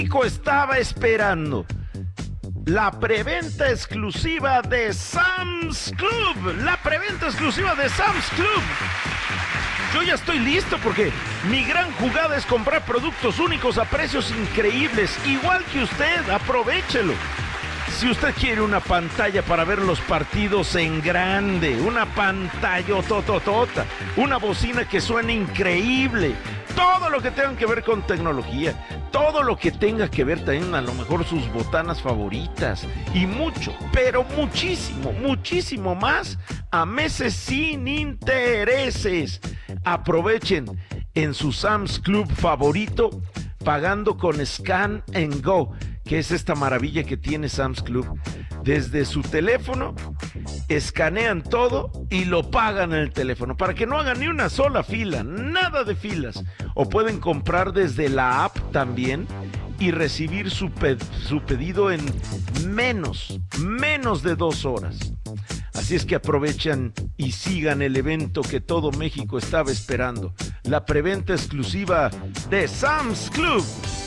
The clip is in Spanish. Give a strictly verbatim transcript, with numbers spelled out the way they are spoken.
México estaba esperando. La preventa exclusiva de Sam's Club. La preventa exclusiva de Sam's Club. Yo ya estoy listo porque mi gran jugada es comprar productos únicos a precios increíbles. Igual que usted, aprovéchelo. Si usted quiere una pantalla para ver los partidos en grande, una pantalla tototota, una bocina que suene increíble, todo lo que tenga que ver con tecnología, todo lo que tenga que ver también a lo mejor sus botanas favoritas y mucho, pero muchísimo, muchísimo más a meses sin intereses. Aprovechen en su Sam's Club favorito pagando con Scan and Go, que es esta maravilla que tiene Sam's Club. Desde su teléfono, escanean todo y lo pagan en el teléfono, para que no hagan ni una sola fila, nada de filas. O pueden comprar desde la app también y recibir su, pe- su pedido en menos, menos de dos horas. Así es que aprovechan y sigan el evento que todo México estaba esperando. La preventa exclusiva de Sam's Club.